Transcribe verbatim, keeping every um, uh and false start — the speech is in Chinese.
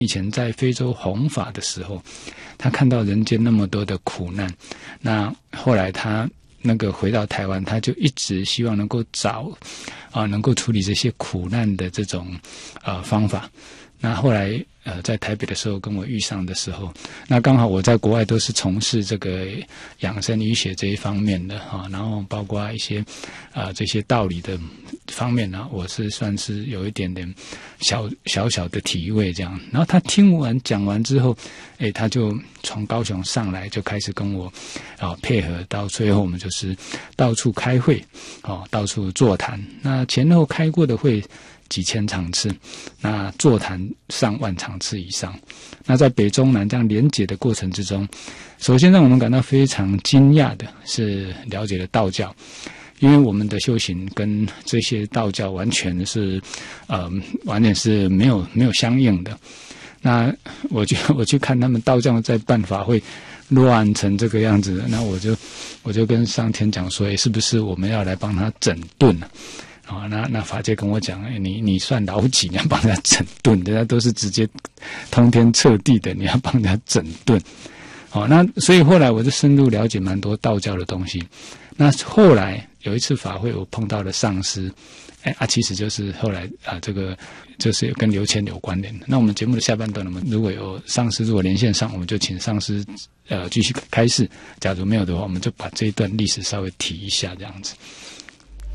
以前在非洲弘法的时候，他看到人间那么多的苦难，那后来他那个回到台湾，他就一直希望能够找啊、呃，能够处理这些苦难的这种呃方法。那后来呃在台北的时候跟我遇上的时候，那刚好我在国外都是从事这个养生医学这一方面的哈、啊，然后包括一些啊、呃、这些道理的方面呢，我是算是有一点点小小小的体会这样。然后他听完讲完之后，诶，他就从高雄上来，就开始跟我啊配合，到最后我们就是到处开会，哦，到处座谈。那前后开过的会几千场次，那座谈上万场次以上。那在北中南这样连结的过程之中，首先让我们感到非常惊讶的是了解了道教，因为我们的修行跟这些道教完全是呃完全是没有没有相应的。那我就我去看他们道教在办法会乱成这个样子，那我就我就跟上天讲说，诶，是不是我们要来帮他整顿啊？哦，那那法界跟我讲，欸、你你算老几？你要帮他整顿，人家都是直接通天彻地的，你要帮人家整顿。哦，那所以后来我就深入了解蛮多道教的东西。那后来有一次法会，我碰到了上师，哎啊，其实就是后来啊，这个就是跟刘谦有关联的。那我们节目的下半段，我们如果有上师如果连线上，我们就请上师呃继续开示；假如没有的话，我们就把这一段历史稍微提一下，这样子。